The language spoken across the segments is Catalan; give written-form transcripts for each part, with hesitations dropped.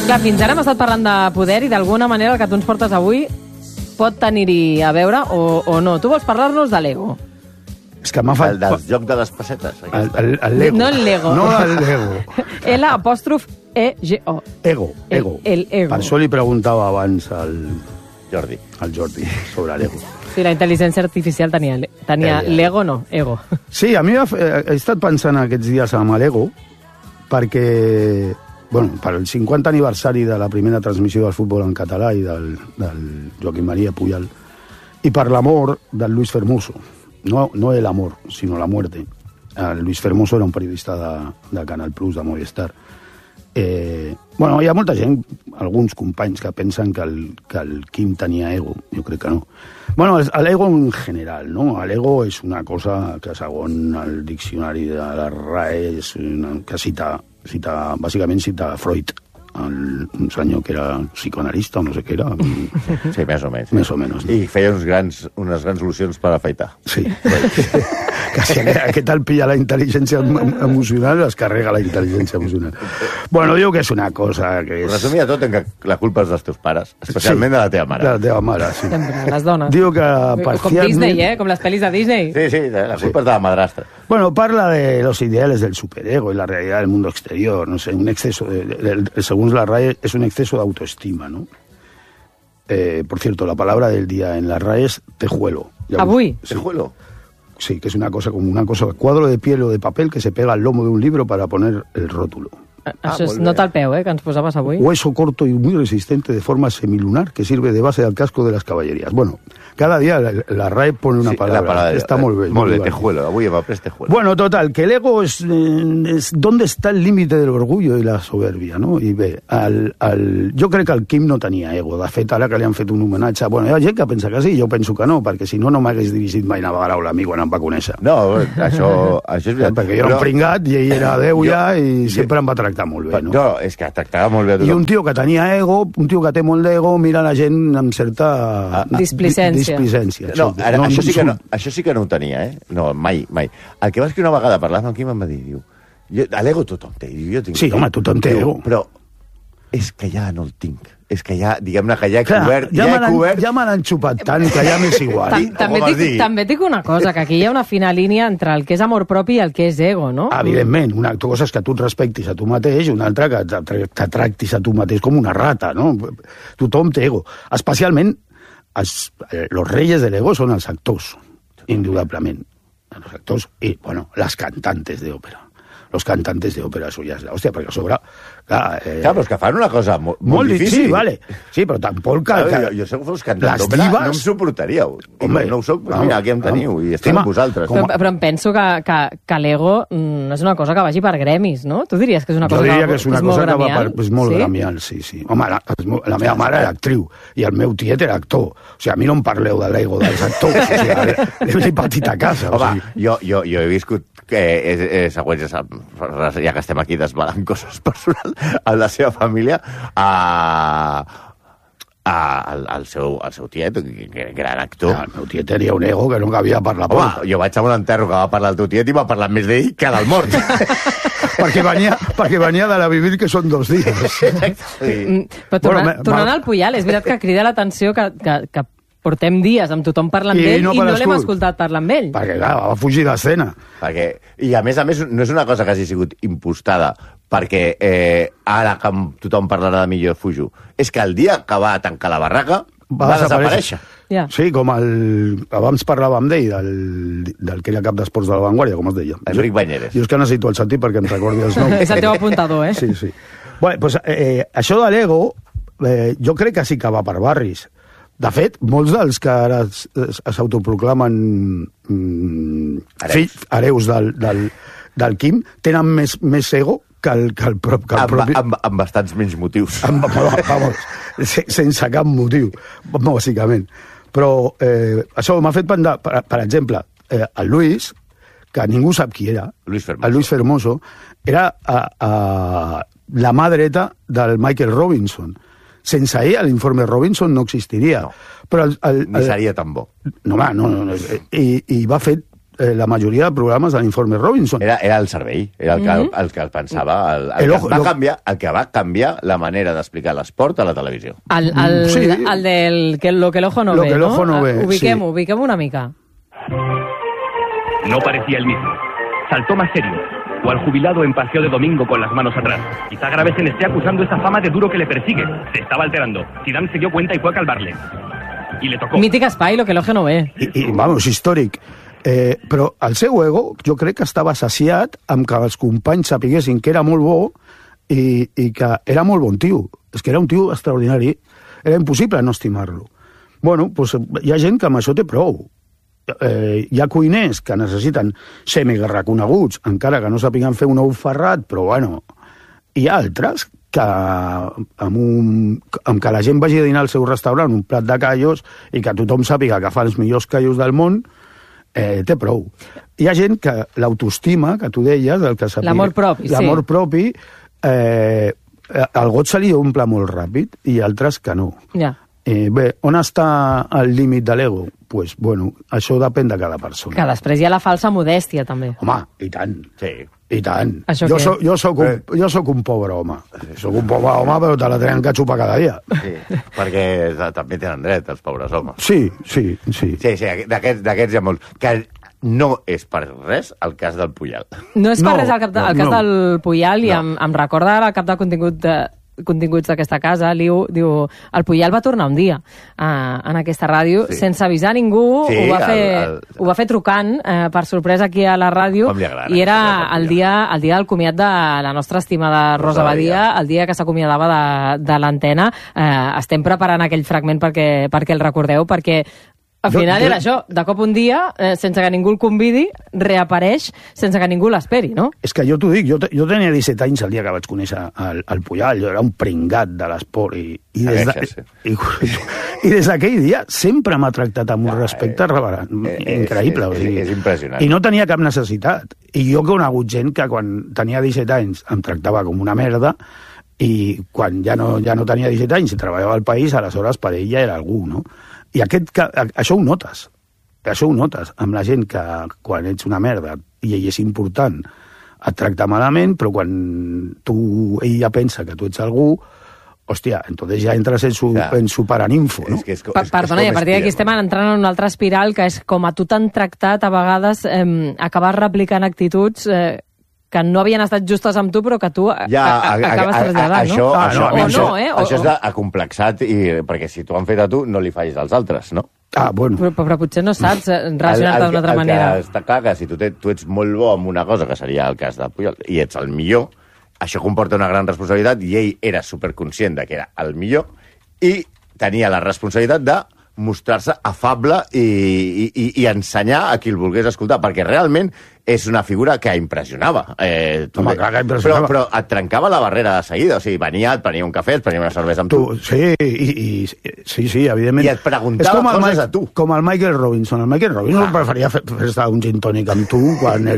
Clar, fins ara hem estat parlant de poder i d'alguna manera el que tu ens portes avui pot tenir-hi a veure o no. Tu vols parlar-nos de l'ego. És que m'ha El del joc de les pessetes. El Lego. No el Lego. No el Lego. L''E''G''O. Ego. El ego. Per això li preguntava abans al Jordi sobre l'ego. Sí, la intel·ligència artificial tenia l'ego, no, ego. Sí, a mi he estat pensant aquests dies amb l'ego perquè, bueno, per el 50 aniversari de la primera transmissió del futbol en català i del Joaquim María Puyal i per l'amor del Luis Fermoso. No el amor, sinó la muerte. El Luis Fermoso era un periodista de Canal Plus, de Movistar. Bueno, hi ha molta gent, alguns companys, que pensen que el Quim tenia ego. Jo crec que no. Bueno, l'ego en general, no? L'ego és una cosa que, segons el diccionari de la RAE, que bàsicament cita Freud, un senyor que era psicoanalista o no sé què era. Sí, més o menys. Més o menys. I feia unes grans solucions per afaitar. Sí. Que si aquest el pilla la intel·ligència emocional, es carrega la intel·ligència emocional. Bueno, diu que és una cosa que és... Resumia tot en que la culpa és dels teus pares, especialment de la teva mare. De la teva mare, sí. Sempre, les dones. Diu que Com Disney, Com les pel·lis de Disney. Sí, la culpa és de la madrastra. Bueno, parla de los ideales del superego y la realidad del mundo exterior, no sé, un exceso, según la RAE, es un exceso de autoestima, ¿no? Por cierto, la palabra del día en la RAE es tejuelo. ¿Avui? Sí. ¿Tejuelo? Sí, que es una cosa como cuadro de piel o de papel que se pega al lomo de un libro para poner el rótulo. Això és nota al peu, que ens posaves avui. Hueso corto y muy resistente de forma semilunar que sirve de base al casco de las caballerías. Bueno, cada día la RAE pone una palabra. Está muy bien. Molt bé, tejuelo. Avui hem après tejuelo. Bueno, total, que el ego es ¿dónde está el límite del orgullo y la soberbia, no? I bé, jo crec que el Quim no tenia ego. De fet, ara que li han fet un homenatge... Bueno, hi ha gent que pensa que sí, jo penso que no, perquè si no, no m'hagués dirigit mai una paraula a mi quan em va conèixer. No, això és veritat. Perquè jo era un pringat i ell era Déu ja i sempre em va tractar molt bé, no? No, és que tractava molt bé a tothom. I un tio que tenia ego, un tio que té molt d'ego, mira la gent amb certa... Displicència. No, això sí que no ho tenia, No, mai. El que va escriure una vegada parlant amb Quim em va dir, l'ego tothom té. Sí, home, tothom té ego. Però és que ja no el tinc. És que ja, diguem-ne, que ja he cobert... Ja me l'han xupat tant que ja m'és igual. També et dic una cosa, que aquí hi ha una fina línia entre el que és amor propi i el que és ego, no? Evidentment, una cosa és que tu et respectis a tu mateix, una altra que te tractis a tu mateix com una rata, no? Tothom té ego. Especialment, los reyes del ego són els actors, indudablement. Els actors i, bueno, les cantantes d'òpera. Los cantantes de ópera, eso ya es la hostia, perquè a sobre... Clar, però és que fan una cosa molt difícil. Sí, vale. Sí, però tampoc... Jo sé que fos cantant d'òpera, no em suportaríeu. No ho soc, doncs mira, aquí em teniu, i estem amb vosaltres. Però em penso que l'ego no és una cosa que vagi per gremis, no? Tu diries que és una cosa que és una cosa que va per... És molt gremial, sí. Home, la meva mare era actriu, i el meu tiet era actor. O sigui, a mi no em parleu de l'ego dels actors. O sigui, l'he patit a casa. Home, jo he viscut següents, ja que estem aquí desvelant coses personals, a la seva família, al seu tiet, que era actor. El meu tiet tenia un ego que no cabia per la porta. Jo vaig a un enterro que va parlar el teu tiet i va parlar més d'ell que del mort. perquè venia de la vivir, que són 2 dies. Però tornant al Puyal, és veritat que crida l'atenció que portem dies amb tothom parlant d'ell i no l'hem escoltat parlar amb ell. Perquè, clar, va fugir d'escena. I, a més, no és una cosa que hagi sigut impostada, perquè ara que tothom parlarà de mi, jo fujo. És que el dia que va tancar la barraca va desaparèixer. Sí, com abans parlàvem d'ell, del que era cap d'esports de La Vanguardia, com es deia. Enric Banyeres. Jo és que necessito el sentit perquè em recordi els noms. És el teu apuntador, Sí. Bueno, doncs això de l'ego, jo crec que sí que va per barris. De fet, molts dels que ara s'autoproclamen hereus del Quim tenen més ego que el propi... Amb bastants menys motius. Sense cap motiu, bàsicament. Però això m'ha fet pensar, per exemple, el Luis, que ningú sap qui era, el Luis Fermoso, era la mà dreta del Michael Robinson. Sense ell, l'informe Robinson no existiria. No. Però ni seria tan bo. No. I va fer la majoria de programes de l'informe Robinson. Era el cervell, era el que pensava, el que va canviar la manera d'explicar l'esport a la televisió. El del que el ojo no ve, ¿no? Ubiquem una mica. No parecía el mismo. Saltó más serio, o al jubilado en paseo de domingo con las manos atrás. Quizá Gravesen esté acusando esa fama de duro que le persigue. Se estava alterando. Zidane se dio cuenta y fue a calmarle. Y le tocó. Mític espai, lo que l'ojo no ve. I vamos, històric. Però el seu ego, jo crec que estava saciat amb que els companys sapiguessin que era molt bo i que era molt bon tio. És que era un tio extraordinari. Era impossible no estimar-lo. Bueno, doncs hi ha gent que amb això té prou. Hi ha cuiners que necessiten ser mega reconeguts, encara que no sàpiguen fer un ou ferrat, però bueno, hi ha altres que amb que la gent vagi a dinar al seu restaurant un plat de callos i que tothom sàpiga que fa els millors callos del món, té prou. Hi ha gent que l'autoestima, que tu deies, el que sàpiga, l'amor propi, el got se li omple molt ràpid i altres que no. Ja. Bé, on està el límit de l'ego? Pues, bueno, això depèn de cada persona. Que després hi ha la falsa modèstia, també. Home, i tant. Sí. I tant. Jo soc un pobre home. Soc un pobre home, però te la tenen que xupar cada dia. Sí, perquè també tenen dret, els pobres homes. Sí. Sí, d'aquests hi ha molts. Que no és per res el cas del Puyal. No és per res el cas del Puyal, i em recorda el cap de continguts d'aquesta casa, diu, el Puyal va tornar un dia en aquesta ràdio sense avisar ningú, ho va fer trucant per sorpresa aquí a la ràdio, i era el dia del comiat de la nostra estimada Rosa Badia, el dia que s'acomiadava de l'antena. Estem preparant aquell fragment perquè el recordeu, perquè al final era això, de cop un dia, sense que ningú el convidi, reapareix sense que ningú l'esperi, no? És que jo t'ho dic, jo tenia 17 anys el dia que vaig conèixer el Puyal, jo era un pringat de l'esport, i des d'aquell dia sempre m'ha tractat amb un respecte increïble. És impressionant. I no tenia cap necessitat. I jo he conegut gent que quan tenia 17 anys em tractava com una merda, i quan ja no tenia 17 anys i treballava al país, aleshores per ell ja era algú, no? I això ho notes. Això ho notes amb la gent que quan ets una merda i ell és important et tracta malament, però quan ell ja pensa que tu ets algú, hòstia, entonces ja entres en su paraninfo, no? Perdona, i a partir d'aquí estem entrant en una altra espiral, que és com a tu t'han tractat, a vegades acabes replicant actituds que no havien estat justes amb tu, però que tu acabes traslladant, no? Això és acomplexat, perquè si t'ho han fet a tu, no li fallis als altres, no? Bueno. Però potser no saps relacionar-te d'una altra manera. Està clar que si tu ets molt bo en una cosa, que seria el cas de Puyol, i ets el millor, això comporta una gran responsabilitat, i ell era superconscient de que era el millor, i tenia la responsabilitat de mostrar-se afable i ensenyar a qui el volgués escoltar, perquè realment és una figura que impressionava. Però et trencava la barrera de seguida. O sigui, venia, et prenia un cafè, et prenia una cervesa amb tu. Sí, evidentment. I et preguntava coses a tu. Com el Michael Robinson. El Michael Robinson preferia fer un gin tònic amb tu quan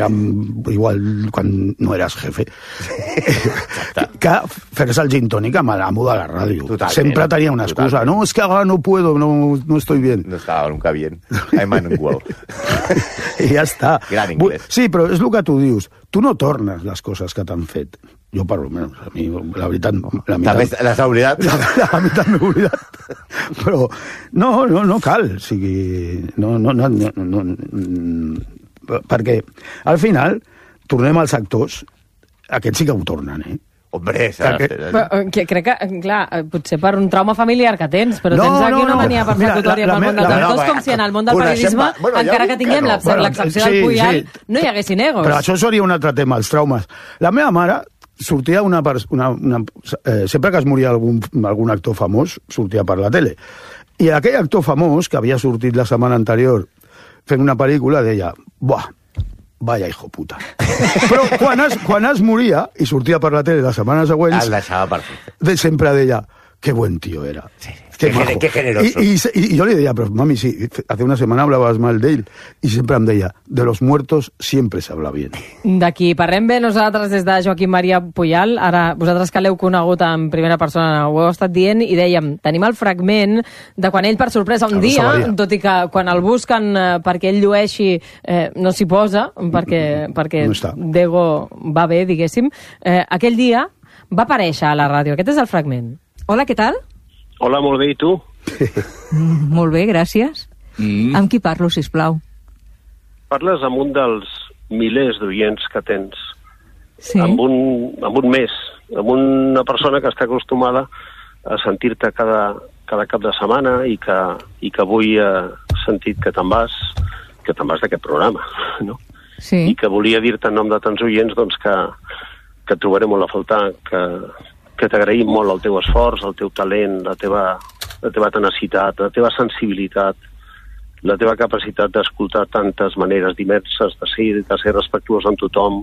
no eres jefe. Que fer-se el gin tònic amb l'amo de la ràdio. Sempre tenia una excusa. No, és que ara no puedo, no estoy bien. No estava nunca bien. I'm unwell. I ja està. Gran inglès. Sí, però és el que tu dius. Tu no tornes les coses que t'han fet. Jo, per almenys, a mi, la veritat... També l'has oblidat? La veritat m'he oblidat. Però no cal. O sigui, perquè, al final, tornem als actors, aquests sí que ho tornen, Hombre, crec que, clar, potser per un trauma familiar que tens, però tens aquí una mania persecutòria pel món dels actors, com si en el món del periodisme, encara que tinguem l'excepció del Puyal, no hi haguessin egos. Però això seria un altre tema, els traumes. La meva mare sortia sempre que es moria algun actor famós, sortia per la tele. I aquell actor famós, que havia sortit la setmana anterior fent una pel·lícula, deia, buah, vaya hijo puta. Però quan es moria i sortia per la tele la setmana següent, el deixava per fer. Sempre deia, que buen tío era. Qué generoso. Y yo le decía, pero mami, si hace una semana hablabas mal de él, y siempre em deia, de los muertos siempre se habla bien. D'aquí parlem bé nosaltres des de Joaquim Maria Pujal. Ara, vosaltres que l'heu conegut en primera persona, ho heu estat dient, i dèiem, tenim el fragment de quan ell, per sorpresa, un dia, tot i que quan el busquen perquè ell llueixi, no s'hi posa, perquè no Dego va bé, diguéssim, aquell dia va aparèixer a la ràdio. Aquest és el fragment. Hola, què tal? Hola, molt bé, i tu? Molt bé, gràcies. Amb qui parlo, sisplau? Parles amb un dels milers d'oients que tens. Sí. Amb un mes. Amb una persona que està acostumada a sentir-te cada cap de setmana i que avui ha sentit que te'n vas d'aquest programa, no? Sí. I que volia dir-te en nom de tants oients doncs, que et trobaré molt a faltar, que t'agraïm molt el teu esforç, el teu talent, la teva tenacitat, la teva sensibilitat, la teva capacitat d'escoltar tantes maneres diverses de ser respectuós amb tothom,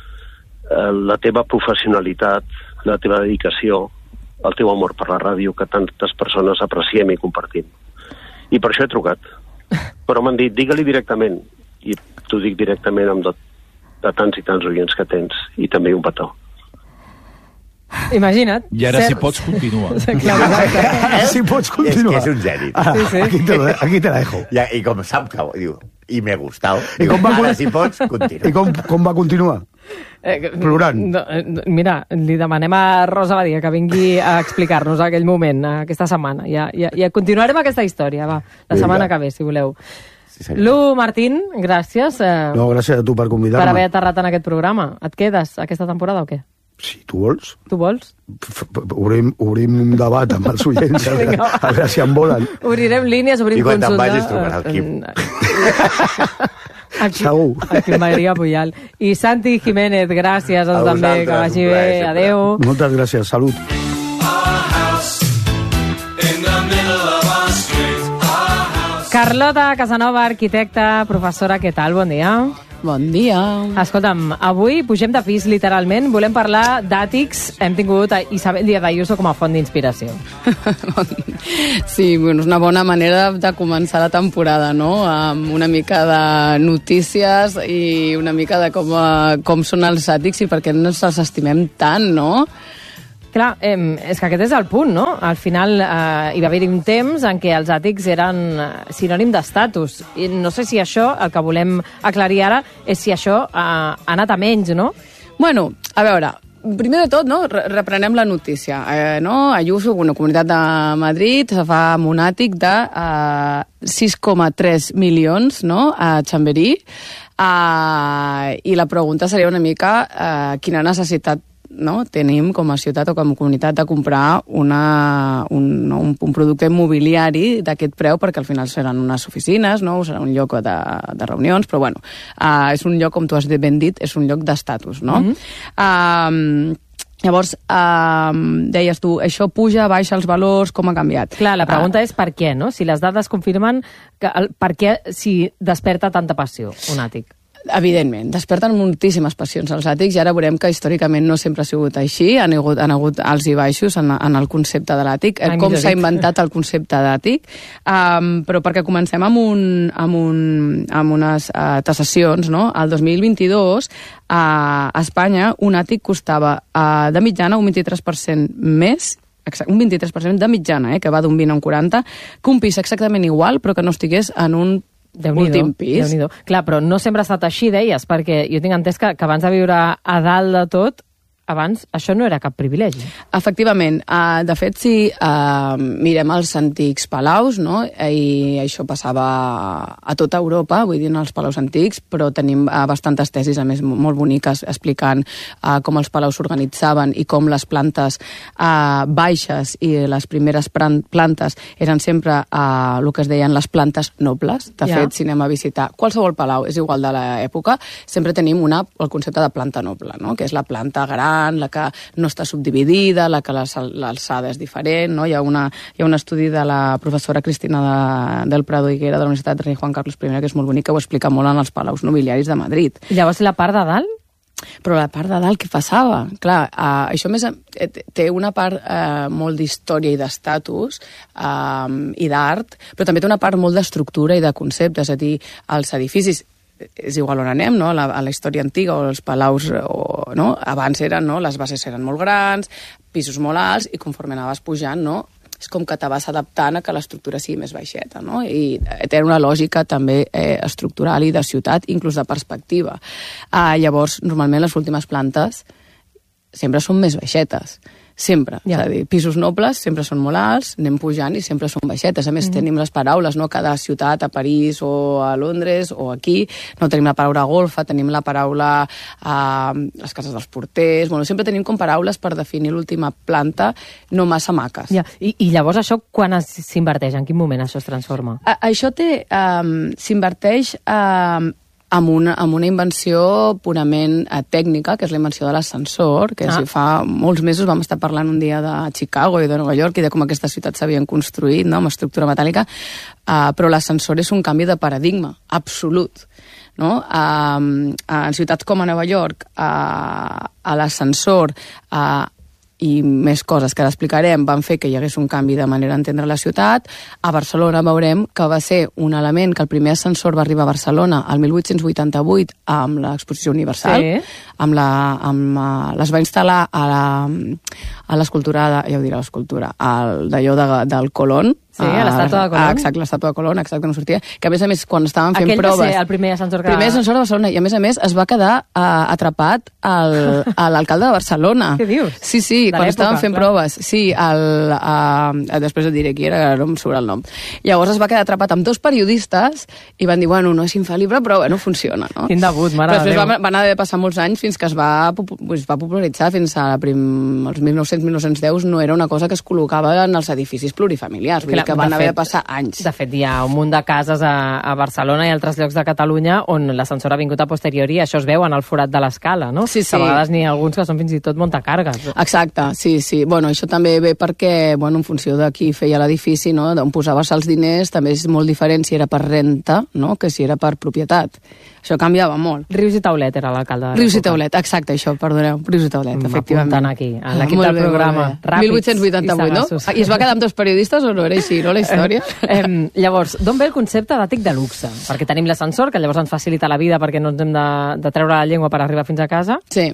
la teva professionalitat, la teva dedicació, el teu amor per la ràdio, que tantes persones apreciem i compartim. I per això he trucat. Però m'han dit, digue-li directament, i t'ho dic directament amb de tants i tants oients que tens, i també un petó. Imagina't. I ara si pots continuar. Si pots continuar. És que és un geni. Aquí te la dejo. I com sap que diu, i m'he gustat, ara si pots, continua. I com va continuar? Plorant. Mira, li demanem a Rosa Badia que vingui a explicar-nos aquell moment, aquesta setmana. Ja continuarem aquesta història, va, la setmana que ve, si voleu. Lu Martín, gràcies. No, gràcies a tu per convidar-me. Per haver aterrat en aquest programa. Et quedes aquesta temporada o què? Si tu vols. Tu vols? Obrim un debat amb els oients, a veure si em volen. Obrirem línies, obrim consulta. I quan te'n vagis trucarà el Quim. Segur. Aquí Maria Pujal. I Santi Jiménez, gràcies a tu també, que vagi bé. Adéu. Moltes gràcies, salut. Carlota Casanova, arquitecta, professora, què tal? Bon dia. Bon dia. Escolta'm, avui pugem de pis, literalment. Volem parlar d'àtics. Hem tingut Isabel Díaz Ayuso com a font d'inspiració. Sí, bueno, és una bona manera de començar la temporada, no? Amb una mica de notícies i una mica de com són els àtics i per què no els estimem tant, no? Clar, és que aquest és el punt, no? Al final hi va haver-hi un temps en què els àtics eren sinònim d'estatus. I no sé si això, el que volem aclarir ara, és si això ha anat a menys, no? Bueno, a veure, primer de tot, no, reprenem la notícia. No? Ayuso, una comunitat de Madrid, se fa amb un àtic de 6,3 milions, no?, a Chamberí. I la pregunta seria una mica quina necessitat tenim com a ciutat o com a comunitat de comprar un producte immobiliari d'aquest preu, perquè al final seran unes oficines, no? Serà un lloc de reunions, però bueno, és un lloc, com tu has ben dit, és un lloc d'estatus, no? Llavors, deies tu, això puja, baixa els valors, com ha canviat? Clar, la pregunta és per què, no? Si les dades confirmen per què si desperta tanta passió un àtic. Evidentment, desperten moltíssimes passions als àtics i ara veurem que històricament no sempre ha sigut així, han hagut alts i baixos en el concepte de l'àtic, com s'ha inventat el concepte d'àtic, però perquè comencem amb unes tasacions, no? El 2022 a Espanya un àtic costava de mitjana un 23% més, un 23% de mitjana, que va d'un 20 a un 40, que un pis exactament igual però que no estigués en un últim pis. Clar, però no sempre ha estat així, deies, perquè jo tinc entès que abans de viure a dalt de tot, abans això no era cap privilegi. Efectivament. De fet, si mirem els antics palaus, no? I això passava a tota Europa, vull dir, en els palaus antics, però tenim bastantes tesis, a més, molt boniques, explicant com els palaus s'organitzaven i com les plantes baixes i les primeres plantes eren sempre el que es deien les plantes nobles. De fet, si anem a visitar qualsevol palau, és igual de l'època, sempre tenim el concepte de planta noble, no? Que és la planta gran, la que no està subdividida, la que l'alçada és diferent, no? Hi ha un estudi de la professora Cristina del Prado Higuera de la Universitat Rei Juan Carlos I, que és molt bonic, que ho explica molt en els palaus nobiliaris de Madrid. Llavors, la part de dalt? Però la part de dalt, què passava? Clar, això més té una part molt d'història i d'estatus i d'art, però també té una part molt d'estructura i de concepte, és a dir, els edificis, és igual on anem, no? A la història antiga o els palaus, no? Abans eren, no? Les bases eren molt grans, pisos molt alts, i conforme anaves pujant, no? És com que te vas adaptant a que l'estructura sigui més baixeta, no? I té una lògica també estructural i de ciutat, inclús de perspectiva. Llavors, normalment les últimes plantes sempre són més baixetes. Sempre. És a dir, pisos nobles sempre són molt alts, anem pujant i sempre són baixetes. A més, tenim les paraules, no? Cada ciutat, a París o a Londres o aquí, no tenim la paraula golfa, tenim la paraula les cases dels porters... Bueno, sempre tenim com paraules per definir l'última planta no massa maques. I llavors això quan s'inverteix? En quin moment això es transforma? Això s'inverteix amb una invenció purament tècnica, que és la invenció de l'ascensor, que fa molts mesos vam estar parlant un dia de Chicago i de Nova York i de com aquestes ciutats s'havien construït, no?, amb estructura metàl·lica, però l'ascensor és un canvi de paradigma absolut. No? En ciutats com a Nova York, a l'ascensor i més coses que l'explicarem van fer que hi hagués un canvi de manera d'entendre la ciutat. A Barcelona veurem que va ser un element que el primer ascensor va arribar a Barcelona el 1888 amb l'Exposició Universal, les va instal·lar a l'escultura, ja ho diré l'escultura, d'allò del Colón. Sí, a l'estàtua de Colón. Exacte, l'estàtua de Colón, exacte, no sortia. Que a més, quan estaven fent proves... Aquell va ser el primer ascensor que... Primer ascensor de Barcelona, i a més es va quedar atrapat a l'alcalde de Barcelona. Què dius? Sí, quan estaven fent proves. Sí, després et diré qui era, no em surt el nom. Llavors es va quedar atrapat amb 2 periodistes i van dir, bueno, no és infal·lible, però bueno, funciona, no? Quin debut, mare de Déu. Després van haver de passar molts anys fins que es va popularitzar, fins als 1900-1910 no era una cosa que es col·locava en els edificis plurifamiliars, vull dir que van haver de passar anys. De fet, hi ha un munt de cases a Barcelona i altres llocs de Catalunya on l'ascensor ha vingut a posteriori i això es veu en el forat de l'escala, no? Sí. Que a vegades n'hi ha alguns que són fins i tot muntacargues. Exacte, sí. Bueno, això també ve perquè, bueno, en funció de qui feia l'edifici, no?, d'on posaves els diners, també és molt diferent si era per renta, no?, que si era per propietat. Això canviava molt. Rius i Taulet era l'alcalde de l'època. Rius i Taulet, exacte, això, perdoneu. Rius i Taulet, efectivament. M'apuntant aquí, a l'equip del programa. Ràpids 1888, no? I es va quedar amb 2 periodistes o no era així, no, la història? Llavors, d'on ve el concepte d'àtic de luxe? Perquè tenim l'ascensor, que llavors ens facilita la vida perquè no ens hem de treure la llengua per arribar fins a casa. Sí.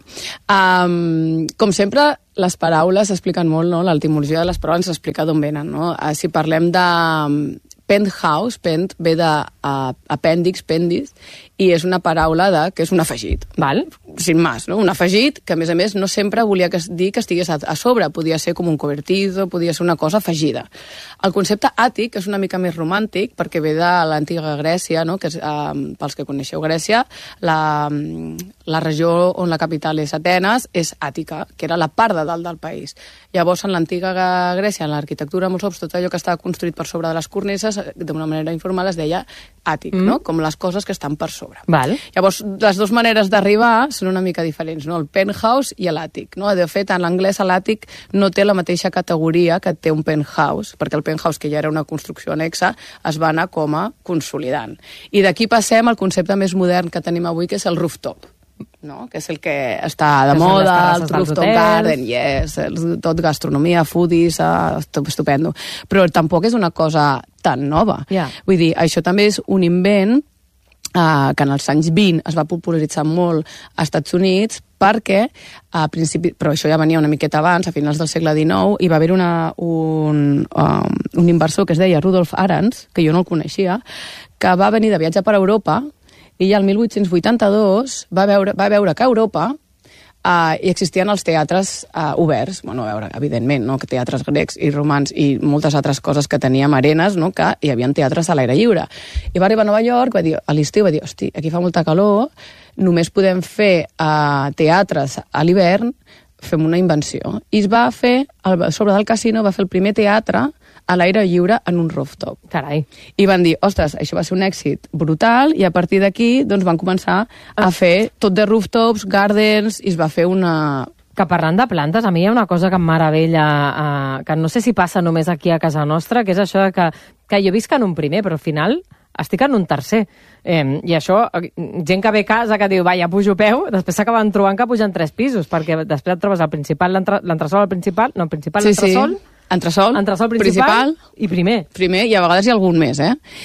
Com sempre, les paraules s'expliquen molt, no? L'etimologia de les paraules s'explica d'on venen, no? Si parlem de penthouse, pent ve d'apèndix, pendis, i és una paraula que és un afegit. Val? Sin más, no? Un afegit que, a més, no sempre volia dir que estigués a sobre. Podia ser com un cobertizo, podia ser una cosa afegida. El concepte àtic és una mica més romàntic perquè ve de l'antiga Grècia, no? Que és, pels que coneixeu Grècia, la regió on la capital és Atenes és Àtica, que era la part de dalt del país. Llavors, en l'antiga Grècia, en l'arquitectura, molts cops, tot allò que estava construït per sobre de les cornises, d'una manera informal es deia àtic, no? Com les coses que estan per sobre. Val. Llavors, les 2 maneres d'arribar són una mica diferents, no? El penthouse i l'àtic, no? De fet, en l'anglès l'àtic no té la mateixa categoria que té un penthouse, perquè el penthouse, que ja era una construcció anexa, es va anar com a consolidant. I d'aquí passem al concepte més modern que tenim avui, que és el rooftop, no? Que és el que està de moda, el rooftop garden, tot gastronomia, foodies, estupendo. Però tampoc és una cosa tan nova. Vull dir, això també és un invent que en els anys 20 es va popularitzar molt als Estats Units perquè, a principi, però això ja venia una miqueta abans, a finals del segle XIX, hi va haver un inversor que es deia Rudolf Arends, que jo no el coneixia, que va venir de viatge per Europa i ja el 1882 va veure que a Europa hi existien els teatres oberts, bueno, a veure, evidentment, no? Que teatres grecs i romans i moltes altres coses que teníem arenes, no? Que hi havia teatres a l'aire lliure. I va arribar a Nova York, va dir, a l'estiu, va dir, hosti, aquí fa molta calor, només podem fer teatres a l'hivern, fem una invenció. I es va fer, sobre del casino, va fer el primer teatre a l'aire lliure en un rooftop. Carai. I van dir, ostres, això va ser un èxit brutal, i a partir d'aquí doncs, van començar a fer tot de rooftops, gardens, i es va fer una... Que parlant de plantes, a mi hi ha una cosa que em meravella, que no sé si passa només aquí a casa nostra, que és això que jo visc en un primer, però al final estic en un tercer. I això, gent que ve a casa que diu, va, ja pujo peu, després s'acaben trobant que pugen 3 pisos, perquè després et trobes el principal, l'entresol, l'entresol, entresol principal i primer. I a vegades hi ha algun més,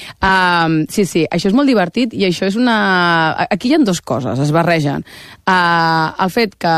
Sí, això és molt divertit i això és una... Aquí hi ha 2 coses, es barregen. El fet que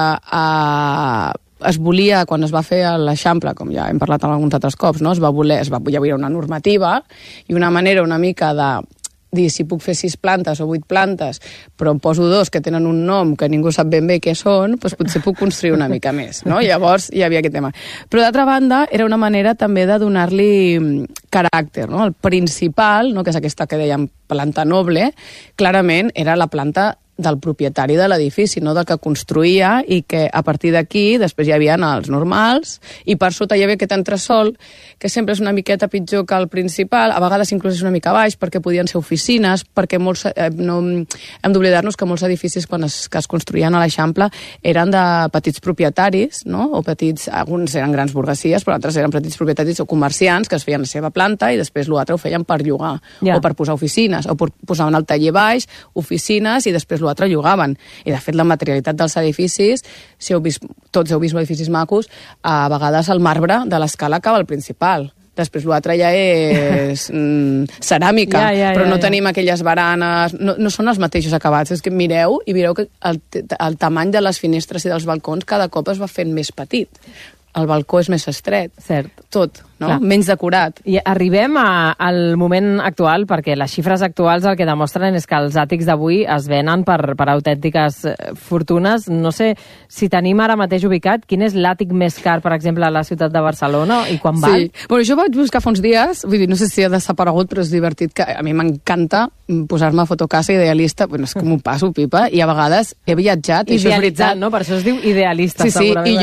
es volia, quan es va fer l'Eixample, com ja hem parlat alguns altres cops, no? Hi havia una normativa i una manera una mica de dir si puc fer 6 plantes o 8 plantes, però em poso 2 que tenen un nom que ningú sap ben bé què són, doncs potser puc construir una mica més, no? Llavors hi havia aquest tema. Però d'altra banda, era una manera també de donar-li caràcter, no? El principal, no? Que és aquesta que dèiem planta noble, clarament era la planta del propietari de l'edifici, no del que construïa, i que a partir d'aquí després hi havia els normals, i per sota hi havia aquest entresòl, que sempre és una miqueta pitjor que el principal, a vegades inclús és una mica baix, perquè podien ser oficines, perquè molts, no hem d'oblidar-nos que molts edificis que es construïen a l'Eixample eren de petits propietaris, no? O petits, alguns eren grans burguesies, però altres eren petits propietaris o comerciants que es feien la seva planta i després l'altre ho feien per llogar, o per posar oficines, o posaven el taller baix, oficines, i després l'altre llogaven. I, de fet, la materialitat dels edificis, si tots heu vist edificis macos, a vegades el marbre de l'escala acaba al principal. Després l'altre ja és ceràmica, però no tenim aquelles baranes, no són els mateixos acabats. És que mireu que el tamany de les finestres i dels balcons cada cop es va fent més petit. El balcó és més estret. Cert. Tot, no? Clar. Menys decorat. I arribem al moment actual, perquè les xifres actuals el que demostren és que els àtics d'avui es venen per autèntiques fortunes. No sé si tenim ara mateix ubicat quin és l'àtic més car, per exemple, a la ciutat de Barcelona i quan val. Sí. Bueno, jo vaig buscar fa uns dies, vull dir, no sé si ha desaparegut, però és divertit, que a mi m'encanta posar-me a fotocasa idealista, bueno, és com ho passo, pipa, i a vegades he viatjat, i això és veritat. No? Per això es diu idealista, segurament. Sí, i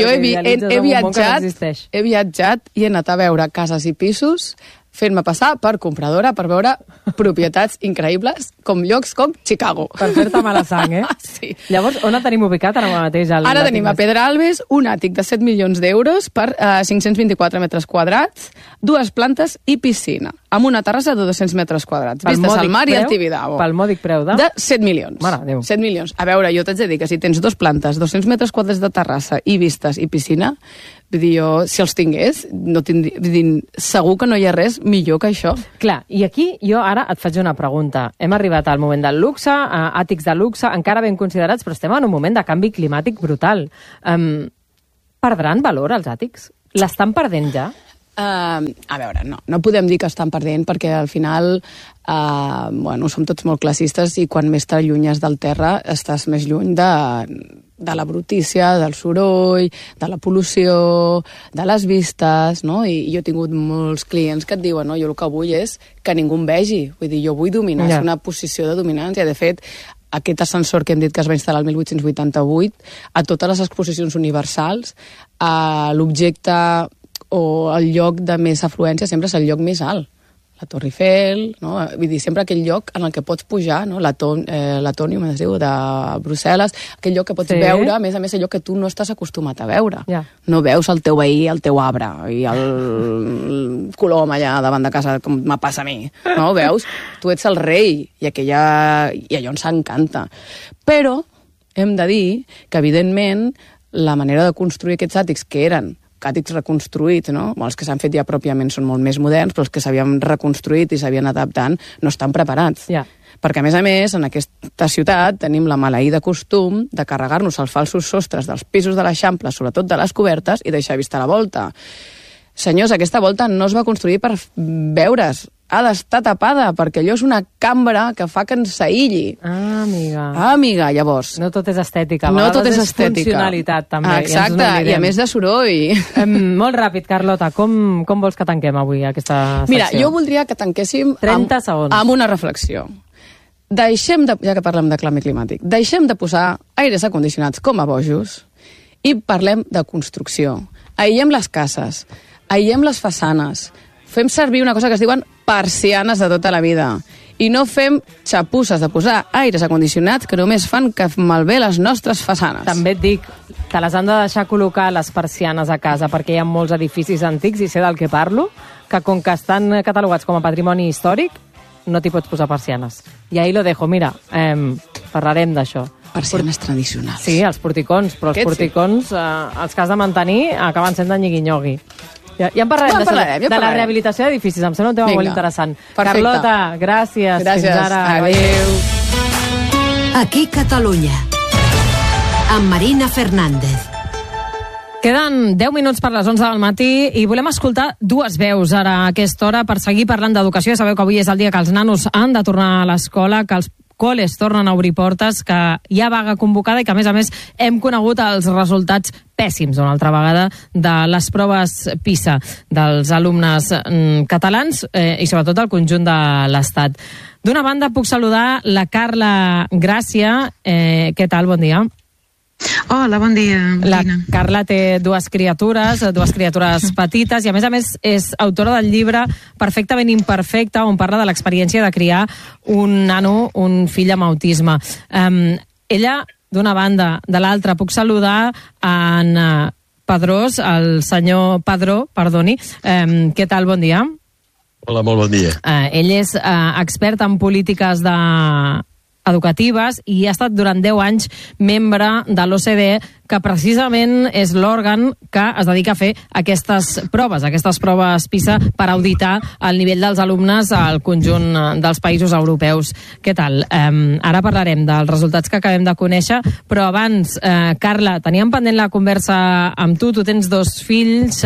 jo he viatjat i he anat a veure cases i pisos fent-me passar per compradora, per veure propietats increïbles, com llocs com Chicago. Per fer-te mala sang, Sí. Llavors, on tenim ubicat ara mateix? Ara tenim a Pedralbes un àtic de 7 milions d'euros per 524 metres quadrats, 2 plantes i piscina, amb una terrassa de 200 metres quadrats, vistes al mar i al Tibidabo. Pel mòdic preu de? De 7 milions. Mare Déu. 7 milions. A veure, jo t'haig de dir que si tens 2 plantes, 200 metres quadrats de terrassa i vistes i piscina, vull dir, jo, si els tingués, segur que no hi ha res millor que això. Clar, i aquí jo ara et faig una pregunta. Hem arribat al moment del luxe, àtics de luxe, encara ben considerats, però estem en un moment de canvi climàtic brutal. Perdran valor els àtics? L'estan perdent ja? A veure, no podem dir que estan perdent, perquè al final som tots molt classistes i quan més t'allunyes del terra estàs més lluny de la brutícia, del soroll, de la pol·lució, de les vistes, no? I jo he tingut molts clients que et diuen, no, jo el que vull és que ningú em vegi, vull dir, jo vull dominar, és una posició de dominància. De fet, aquest ascensor que hem dit que es va instal·lar el 1888, a totes les exposicions universals, l'objecte o el lloc de més afluència sempre és el lloc més alt. La Torre Eiffel, no? Vull dir, sempre aquell lloc en el que pots pujar, no? L'Atònium, es diu, de Brussel·les, aquell lloc que pots veure, a més allò que tu no estàs acostumat a veure. No veus el teu veí, el teu arbre, i el colom allà davant de casa, com me passa a mi, no? Veus? Tu ets el rei, i allò ens encanta. Però hem de dir que, evidentment, la manera de construir aquests àtics, que eren àtics reconstruïts, no? Els que s'han fet ja pròpiament són molt més moderns, però els que s'havien reconstruït i s'havien adaptant no estan preparats. Perquè, a més, en aquesta ciutat tenim la maleïda costum de carregar-nos els falsos sostres dels pisos de l'Eixample, sobretot de les cobertes, i deixar vista la volta. Senyors, aquesta volta no es va construir per veure's, ha d'estar tapada, perquè allò és una cambra que fa que ens aïlli. Amiga, llavors. No tot és estètica, no tot és estètica. Funcionalitat, també. Exacte, i a més de soroll. Molt ràpid, Carlota, com vols que tanquem avui aquesta secció? Mira, jo voldria que tanquéssim 30 segons. Amb una reflexió. Ja que parlem de canvi climàtic, deixem de posar aires acondicionats com a bojos i parlem de construcció. Aïllem les cases, aïllem les façanes, fem servir una cosa que es diuen persianes de tota la vida. I no fem xapusses de posar aires acondicionats que només fan que malbé les nostres façanes. També et dic, te les han de deixar col·locar les persianes a casa, perquè hi ha molts edificis antics, i sé del que parlo, que com que estan catalogats com a patrimoni històric, no t'hi pots posar persianes. I ahí lo dejo, mira, parlarem d'això. Persianes tradicionals. Sí, els porticons, però els porticons, els que has de mantenir, acaben sent de nyigui-nyogui. Ja en parlarem, de la rehabilitació d'edificis. Em sembla un tema molt interessant. Perfecte. Carlota, gràcies. Fins ara. Adéu. Aquí Catalunya. Amb Marina Fernández. Queden 10 minuts per les 11 del matí i volem escoltar dues veus ara a aquesta hora per seguir parlant d'educació. Ja sabeu que avui és el dia que els nanos han de tornar a l'escola, que els col·les tornen a obrir portes, que hi ha vaga convocada i que, a més, hem conegut els resultats pèssims una altra vegada de les proves PISA dels alumnes catalans i sobretot del conjunt de l'Estat. D'una banda, puc saludar la Carla Gràcia. Què tal? Bon dia. Hola, bon dia, La Marina. Carla té dues criatures petites, i a més és autora del llibre Perfectament imperfecte, on parla de l'experiència de criar un nano, un fill amb autisme. Ella, d'una banda, de l'altra, puc saludar en Pedrós, el senyor Padró, perdoni. Què tal? Bon dia. Hola, molt bon dia. Ell és expert en polítiques educatives i ha estat durant 10 anys membre de l'OCDE, que precisament és l'òrgan que es dedica a fer aquestes proves PISA per auditar el nivell dels alumnes al conjunt dels països europeus. Què tal? Ara parlarem dels resultats que acabem de conèixer, però abans, Carla, teníem pendent la conversa amb tu. Tu tens 2 fills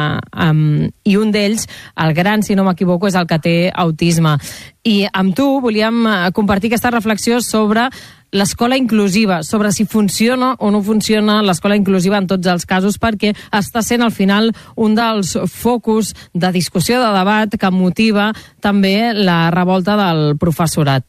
i un d'ells, el gran, si no m'equivoco, és el que té autisme. I amb tu volíem compartir aquesta reflexió sobre l'escola inclusiva, sobre si funciona o no funciona l'escola inclusiva en tots els casos, perquè està sent al final un dels focus de discussió, de debat, que motiva també la revolta del professorat.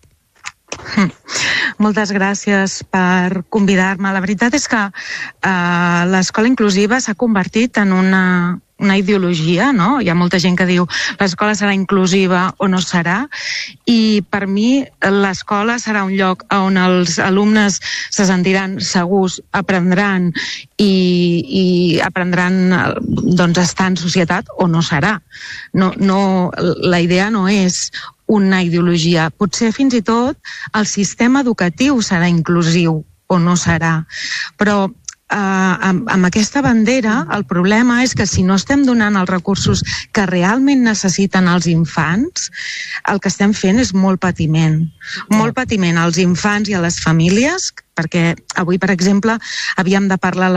Moltes gràcies per convidar-me. La veritat és que l'escola inclusiva s'ha convertit en una ideologia, no? Hi ha molta gent que diu l'escola serà inclusiva o no serà, i per mi l'escola serà un lloc on els alumnes se sentiran segurs, aprendran i aprendran doncs estar en societat, o no serà. La idea no és una ideologia. Potser fins i tot el sistema educatiu serà inclusiu o no serà, però amb aquesta bandera el problema és que si no estem donant els recursos que realment necessiten els infants, el que estem fent és molt patiment als infants i a les famílies, perquè avui, per exemple, havíem de parlar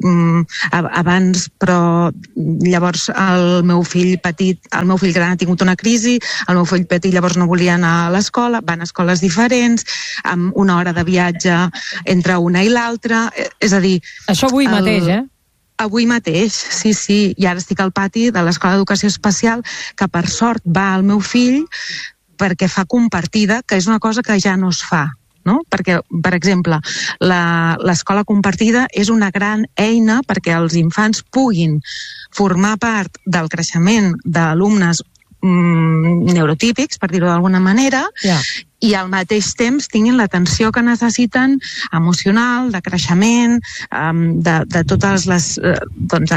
abans, però llavors el meu fill gran ha tingut una crisi, el meu fill petit llavors no volia anar a l'escola, van a escoles diferents, amb una hora de viatge entre una i l'altra, és a dir... Això avui mateix, Avui mateix, sí. I ara estic al pati de l'Escola d'Educació Especial, que per sort va al meu fill perquè fa compartida, que és una cosa que ja no es fa. No? Perquè, per exemple, l'escola compartida és una gran eina perquè els infants puguin formar part del creixement d'alumnes neurotípics, per dir-ho d'alguna manera, i al mateix temps tinguin l'atenció que necessiten emocional, de creixement, de totes les